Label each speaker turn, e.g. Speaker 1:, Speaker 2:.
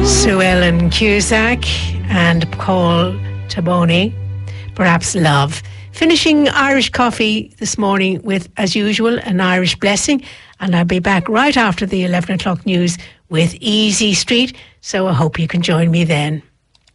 Speaker 1: Sue Ellen Cusack and Paul Taboni, Perhaps Love. Finishing Irish Coffee this morning with, as usual, an Irish blessing, and I'll be back right after the 11 o'clock news with Easy Street, so I hope you can join me then.